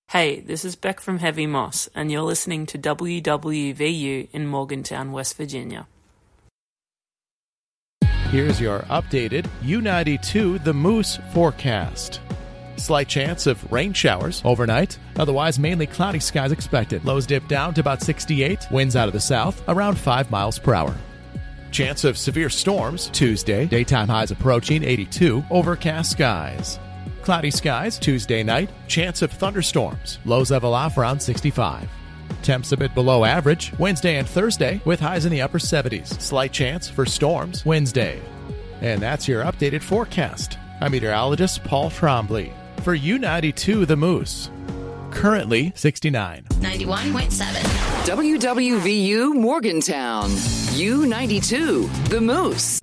Hey, this is Beck from Heavy Moss, and you're listening to WWVU in Morgantown, West Virginia. Here's your updated U92 The Moose forecast. Slight chance of rain showers overnight. Otherwise, mainly cloudy skies expected. Lows dip down to about 68. Winds out of the south, around 5 miles per hour. Chance of severe storms Tuesday. Daytime highs approaching 82. Overcast skies. Cloudy skies Tuesday night. Chance of thunderstorms. Lows level off around 65. Temps a bit below average Wednesday and Thursday with highs in the upper 70s. Slight chance for storms Wednesday. And that's your updated forecast. I'm meteorologist Paul Trombley for U92 The Moose. Currently 69. 91.7. WWVU Morgantown. U92 The Moose.